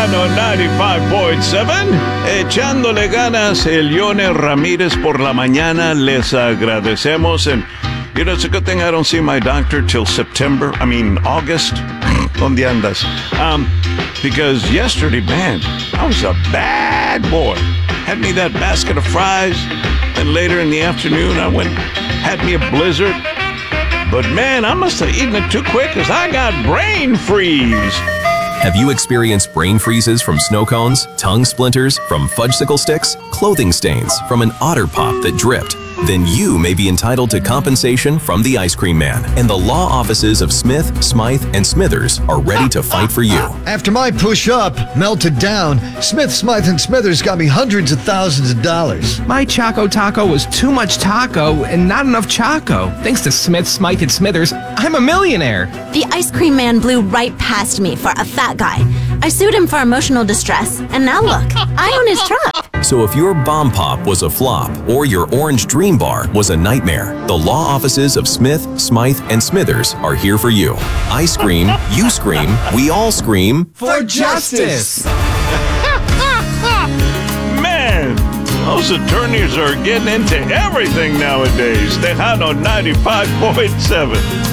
Tejano 95.7. Echándole ganas, Elione Ramírez por la mañana. Les agradecemos. And, you know, it's a good thing I don't see my doctor till August. ¿Dónde andas? Because yesterday, man, I was a bad boy. Had me that basket of fries. Then later in the afternoon, I had me a blizzard. But man, I must have eaten it too quick because I got brain freeze. Have you experienced brain freezes from snow cones, tongue splinters from fudgesicle sticks, clothing stains from an Otter Pop that dripped? Then you may be entitled to compensation from the Ice Cream Man. And the law offices of Smith, Smythe, and Smithers are ready to fight for you. After my push-up melted down, Smith, Smythe, and Smithers got me hundreds of thousands of dollars. My Choco Taco was too much taco and not enough Choco. Thanks to Smith, Smythe, and Smithers, I'm a millionaire. The Ice Cream Man blew right past me for a fat guy. I sued him for emotional distress, and now look, I own his truck. So if your Bomb Pop was a flop or your Orange Dream Bar was a nightmare, the law offices of Smith, Smythe, and Smithers are here for you. I scream, you scream, we all scream For justice! Man, those attorneys are getting into everything nowadays. Tejano 95.7.